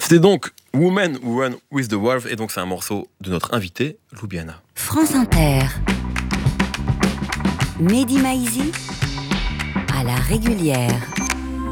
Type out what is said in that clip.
C'est donc Woman Who Run With The Wolves, et donc c'est un morceau de notre invité, Loubiana. France Inter. Mehdi Maizi à la régulière.